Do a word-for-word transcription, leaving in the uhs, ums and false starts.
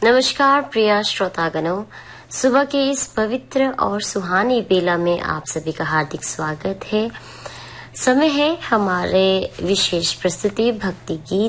नमस्कार प्रिय श्रोतागणों, सुबह के इस पवित्र और सुहानी बेला में आप सभी का हार्दिक स्वागत है। समय है हमारे विशेष प्रस्तुति भक्ति गीत